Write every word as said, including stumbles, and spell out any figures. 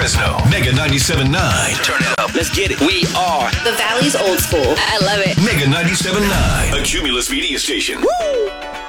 Fresno, Mega ninety-seven point nine. Turn it up. Let's get it. We are the Valley's old school. I love it. Mega ninety-seven point nine. A Cumulus media station. Woo!